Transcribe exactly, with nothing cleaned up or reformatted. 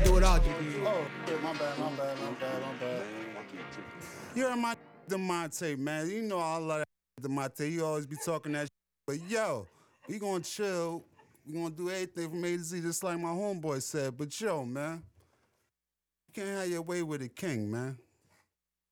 gotta do it all, G D. Oh, shit, my bad, my bad, my bad, my bad. You heard my DeMonte, man. You know I love that DeMonte. He always be talking that shit. But yo, we gonna chill. We gonna do everything from A to Z, just like my homeboy said. But yo, man, you can't have your way with a king, man.